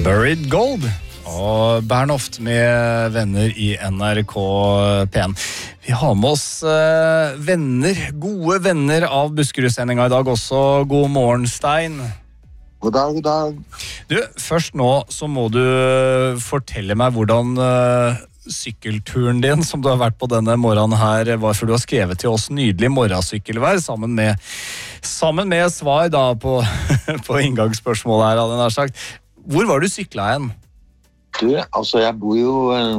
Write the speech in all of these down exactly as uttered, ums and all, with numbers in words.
Buried Gold og Bernhoft med venner i N R K P en. Vi har med oss uh, venner, gode venner av Buskerud-sendinga i dag også. God morgen, Stein. God dag, god dag. Du, først nå så må du fortelle meg hvordan uh, sykkelturen din, som du har vært på denne morgenen her, var før du har skrevet til oss nydelig morgensykkelvær, sammen med, sammen med svar da på, på inngangsspørsmålet her, hadde jeg sagt. Hvor var du syklet hen? Du, altså jeg bor jo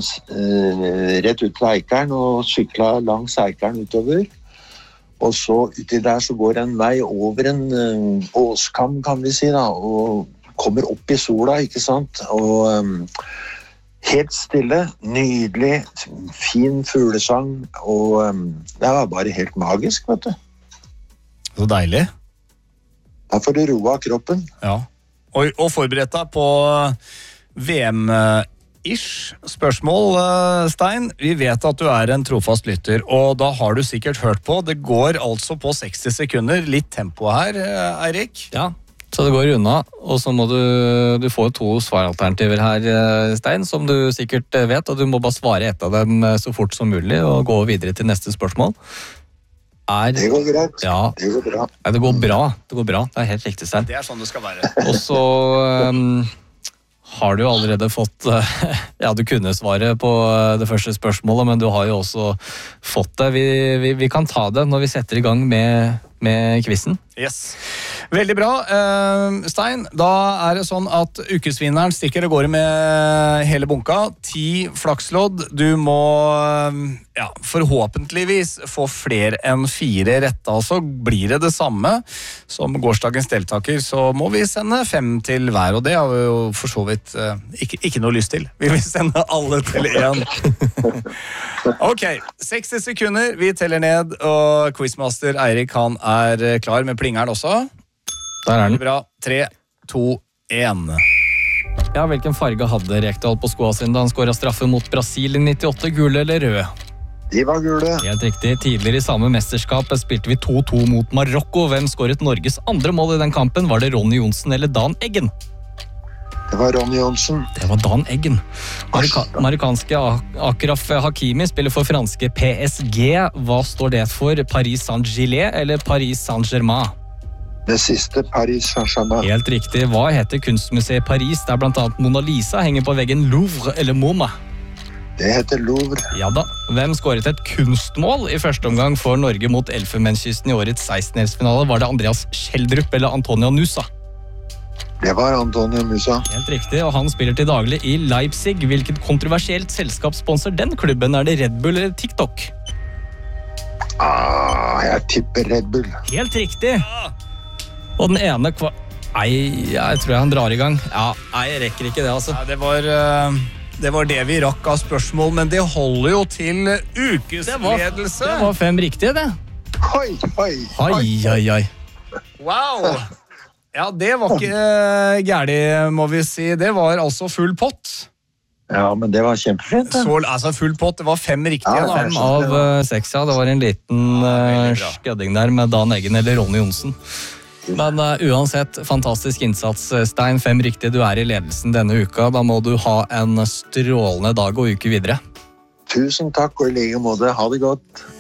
uh, rett ut til Eikeren og syklet langs Eikeren utover. Og så uti der så går en vei over en uh, åskam, kan vi si da, og kommer opp i sola, ikke sant? Og um, helt stille, nydelig, fin fuglesang, og um, det var bare helt magisk, vet du. Så deilig. Da får du roa kroppen. Ja. Og, og forberedt deg på V M-ish spørsmål, Stein. Vi vet at du er en trofast lytter, og da har du sikkert hørt på. Det går altså på seksti sekunder. Litt tempo her, Eirik. Ja, så det går unna. Og så må du, du få to svaralternativer her, Stein, som du sikkert vet, og du må bare svare et av dem så fort som mulig og gå videre til neste spørsmål. Er, det går greit. Ja, det går bra. Ja, det går bra. Det går bra. Det er helt riktig, Stein. Det er sånn det skal være. Og så um, har du allerede fått uh, ja, du kunne svare på det første spørsmålet, men du har jo også fått det. Vi, vi, vi kan ta det når vi setter i gang med, med quizen. Yes. Veldig bra. Uh, Stein, da er det sånn at ukesvinneren stikker og går med hele bunka. Ti flakslodd. Du må uh, ja, forhåpentligvis få flere enn fire rette. Altså blir det det samme som gårsdagens deltaker, så må vi sende fem til hver. Og det har vi jo for så vidt uh, ikke, ikke noe lyst til. Vi vil sende alle til én. Ok, seksti sekunder. Vi teller ned, og quizmaster Eirik han er klar med plingeren også. Der er den. Bra. Tre, to, én. Ja, hvilken farge hadde Rekdal på skoa sin da han skåret straffe mot Brasil i nittiåtte, gul eller rød? De var gule. Helt riktig. Tidligere i samme mesterskap spilte vi to to mot Marokko. Hvem skåret Norges andre mål i den kampen? Var det Ronny Johnsen eller Dan Eggen? Det var Ronny Johnsen. Det var Dan Eggen. Marika- Marokkanske Akraf Hakimi spiller for franske P S G. Hva står det for? Paris Saint-Gilles eller Paris Saint-Germain? Det siste, Paris Saint-Germain. Helt riktig. Hva heter kunstmuseet Paris, der blant annet Mona Lisa henger på veggen Louvre eller MoMA? Det heter Louvre. Ja da. Hvem skåret et kunstmål i første omgang for Norge mot Elfenbenskysten i årets sekstendedelsfinale? Var det Andreas Schjelderup eller Antonio Nusa? Det var Antonio Nusa. Helt riktig, og han spiller til daglig i Leipzig. Hvilket kontroversielt selskap sponser den klubben? Er det Red Bull eller TikTok? Ah, jeg tipper Red Bull. Helt riktig. Og den ene kva... Nei, jeg tror han drar i gang. Ja, nei, jeg rekker ikke det, altså. Ja, det var... Uh... Det var det vi rakk av spørsmål, men det holder jo til ukesledelse. Det var, det var fem riktige, det. Oi, oi, oi. Oi, oi, oi. Wow! Ja, det var ikke uh, gærlig, må vi si. Det var altså full pott. Ja, men det var kjempefint. Da. Så, altså full pott, det var fem riktige. Ja, da. Fem av uh, seks, ja. Det var en liten uh, skjødding der med Dan Eggen eller Ronny Johnsen. Men uh, uansett, fantastisk innsats, Stein. Fem riktig, du er i ledelsen denne uka. Da må du ha en strålende dag og uke videre. Tusen takk, og i like måte. Ha det godt.